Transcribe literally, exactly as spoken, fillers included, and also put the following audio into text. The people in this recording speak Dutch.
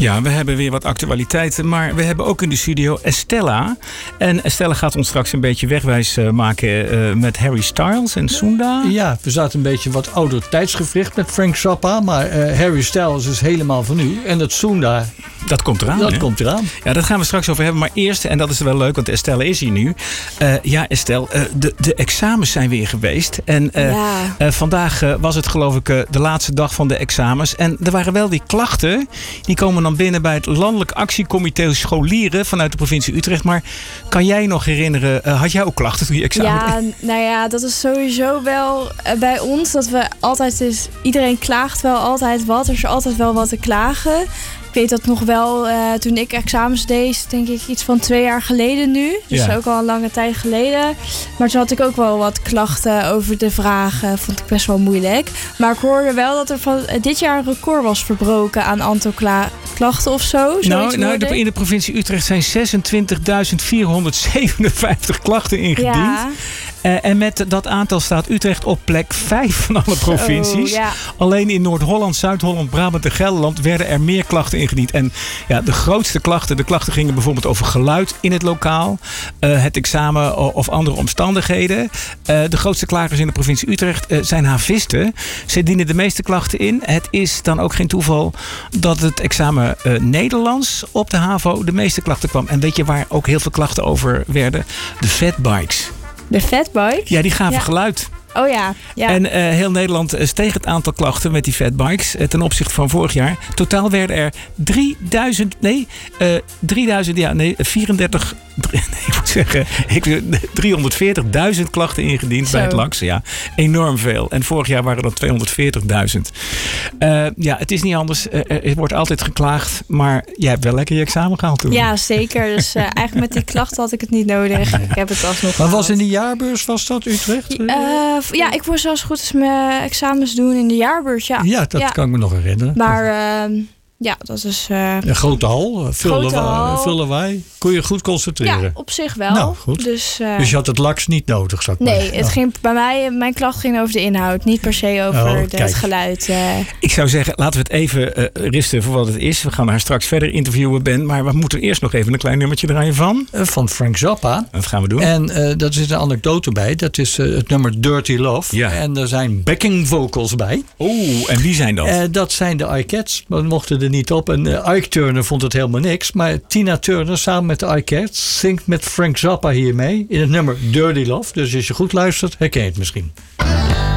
Ja, we hebben weer wat actualiteiten, maar we hebben ook in de studio Estella. En Estella gaat ons straks een beetje wegwijs uh, maken uh, met Harry Styles en Sunda. Ja, we zaten een beetje wat ouder tijdsgevricht met Frank Zappa, maar uh, Harry Styles is helemaal van nu. En dat Sunda, dat komt eraan. Dat hè? komt eraan. Ja, dat gaan we straks over hebben. Maar eerst, en dat is wel leuk, want Estelle is hier nu. Uh, ja, Estelle, uh, de, de examens zijn weer geweest. En uh, ja. uh, vandaag uh, was het geloof ik uh, de laatste dag van de examens. En er waren wel die klachten. Die komen dan binnen bij het Landelijk Actiecomité Scholieren vanuit de provincie Utrecht. Maar kan jij nog herinneren, uh, had jij ook klachten toen je examen Ja, deed? nou ja, dat is sowieso wel uh, bij ons. Dat we altijd is, iedereen klaagt wel altijd wat. Er is altijd wel wat te klagen. Ik weet dat nog wel, uh, toen ik examens deed, denk ik iets van twee jaar geleden nu. Dus Ja. ook al een lange tijd geleden. Maar toen had ik ook wel wat klachten over de vragen. Vond ik best wel moeilijk. Maar ik hoorde wel dat er van uh, dit jaar een record was verbroken aan aantal kla- klachten of zo. Nou, Zoiets nou hoorde de, ik. in de provincie Utrecht zijn zesentwintigduizend vierhonderdzevenenvijftig klachten ingediend. Ja. Uh, en met dat aantal staat Utrecht op plek vijf van alle provincies. Zo, ja. Alleen in Noord-Holland, Zuid-Holland, Brabant en Gelderland werden er meer klachten ingediend. En ja, de grootste klachten, de klachten gingen bijvoorbeeld over geluid in het lokaal, uh, het examen of andere omstandigheden. Uh, de grootste klagers in de provincie Utrecht uh, zijn havisten. Ze dienen de meeste klachten in. Het is dan ook geen toeval dat het examen uh, Nederlands op de HAVO de meeste klachten kwam. En weet je waar ook heel veel klachten over werden? De fatbikes. De fatbike? Ja, die gaven Ja. geluid. Oh ja. ja. En uh, heel Nederland uh, steeg het aantal klachten met die fatbikes uh, ten opzichte van vorig jaar. Totaal werden er drieduizend, nee, uh, drieduizend, ja, nee, vierendertig, nee, ik moet zeggen, ik, driehonderdveertigduizend klachten ingediend Zo. bij het L A X. Ja, enorm veel. En vorig jaar waren dat tweehonderdveertigduizend. Uh, ja, het is niet anders. Uh, er wordt altijd geklaagd, maar jij hebt wel lekker je examen gehaald toen. Ja, zeker. Dus uh, eigenlijk met die klachten had ik het niet nodig. Ik heb het alsnog Maar was gehaald. in de jaarbeurs, was dat Utrecht? Uh, ja, ik moest zelfs goed eens mijn examens doen in de jaarbeurs. Ja, Ja, dat Ja. kan ik me nog herinneren. Maar uh, ja, dat is... Uh, Een grote hal, veel Grote lawaai, hal. veel lawaai. Kon je goed concentreren? ja, op zich wel. Nou, goed. Dus, uh, Dus je had het L A X niet nodig, zou ik maar nee, zeggen. het ging bij mij, mijn klacht ging over de inhoud. Niet per se over Oh, de, kijk. het geluid. Uh. Ik zou zeggen, laten we het even uh, risten voor wat het is. We gaan haar straks verder interviewen, Ben. Maar we moeten eerst nog even een klein nummertje draaien van. Uh, Van Frank Zappa. Dat gaan we doen. En uh, daar zit een anekdote bij. Dat is uh, het nummer Dirty Love. Ja. En er zijn backing vocals bij. Oeh, en wie zijn dat? Uh, dat zijn de iCats. Maar we mochten er niet op. En uh, Ike Turner vond het helemaal niks. Maar Tina Turner samen met de iCats zingt met Frank Zappa hiermee in het nummer Dirty Love. Dus als je goed luistert, herken je het misschien.